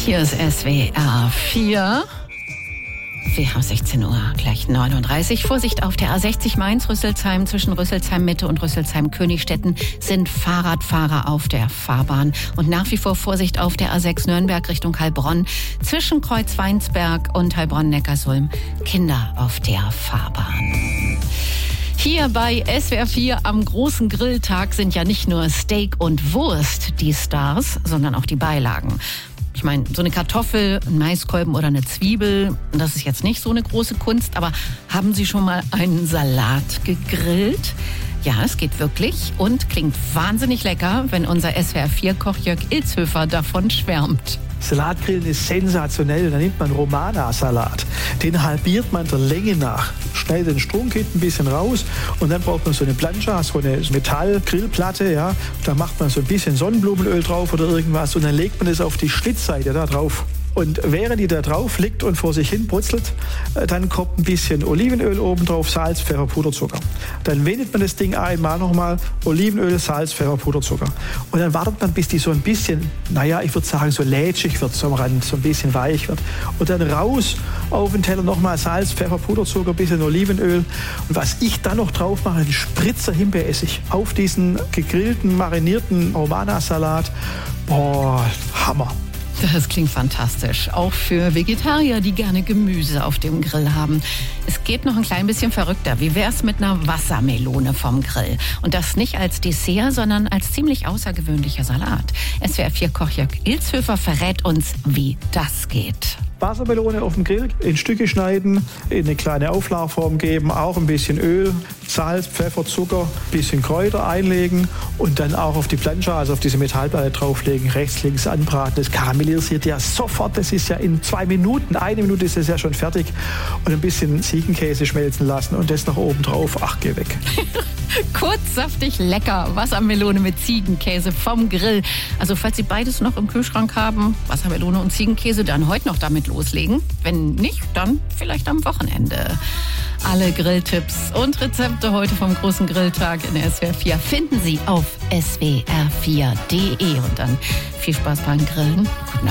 Hier ist SWR 4. Wir haben 16 Uhr, gleich 39. Vorsicht auf der A60 Mainz-Rüsselsheim. Zwischen Rüsselsheim-Mitte und Rüsselsheim-Königstetten sind Fahrradfahrer auf der Fahrbahn. Und nach wie vor Vorsicht auf der A6 Nürnberg Richtung Heilbronn. Zwischen Kreuzweinsberg und Heilbronn-Neckarsulm Kinder auf der Fahrbahn. Hier bei SWR 4 am großen Grilltag sind ja nicht nur Steak und Wurst die Stars, sondern auch die Beilagen. Ich meine, so eine Kartoffel, ein Maiskolben oder eine Zwiebel, das ist jetzt nicht so eine große Kunst, aber haben Sie schon mal einen Salat gegrillt? Ja, es geht wirklich und klingt wahnsinnig lecker, wenn unser SWR-4-Koch Jörg Ilzhöfer davon schwärmt. Salatgrillen ist sensationell. Da nimmt man Romana-Salat. Den halbiert man der Länge nach. Schneidet den Stromkit ein bisschen raus und dann braucht man so eine Plancha, so eine Metallgrillplatte. Ja. Da macht man so ein bisschen Sonnenblumenöl drauf oder irgendwas und dann legt man es auf die Schlitzseite da drauf. Und während die da drauf liegt und vor sich hin brutzelt, dann kommt ein bisschen Olivenöl oben drauf, Salz, Pfeffer, Puderzucker. Dann wendet man das Ding einmal nochmal, Olivenöl, Salz, Pfeffer, Puderzucker. Und dann wartet man, bis die so ein bisschen, ich würde sagen, so lätschig wird, so am Rand, so ein bisschen weich wird. Und dann raus auf den Teller nochmal Salz, Pfeffer, Puderzucker, ein bisschen Olivenöl. Und was ich dann noch drauf mache, ein Spritzer Himbeeressig auf diesen gegrillten, marinierten Romana-Salat. Boah, Hammer. Das klingt fantastisch. Auch für Vegetarier, die gerne Gemüse auf dem Grill haben. Es geht noch ein klein bisschen verrückter. Wie wär's mit einer Wassermelone vom Grill? Und das nicht als Dessert, sondern als ziemlich außergewöhnlicher Salat. SWR-4-Koch Jörg Ilzhöfer verrät uns, wie das geht. Wassermelone auf dem Grill in Stücke schneiden, in eine kleine Auflaufform geben, auch ein bisschen Öl, Salz, Pfeffer, Zucker, ein bisschen Kräuter einlegen und dann auch auf die Plancha, also auf diese Metallplatte drauflegen, rechts, links anbraten. Das karamellisiert ja sofort, das ist ja in 2 Minuten, 1 Minute ist es ja schon fertig. Und ein bisschen Ziegenkäse schmelzen lassen und das noch oben drauf, ach, geh weg. Kurz, saftig, lecker. Wassermelone mit Ziegenkäse vom Grill. Also falls Sie beides noch im Kühlschrank haben, Wassermelone und Ziegenkäse, dann heute noch damit loslegen. Wenn nicht, dann vielleicht am Wochenende. Alle Grilltipps und Rezepte heute vom großen Grilltag in der SWR 4 finden Sie auf swr4.de. Und dann viel Spaß beim Grillen. Guten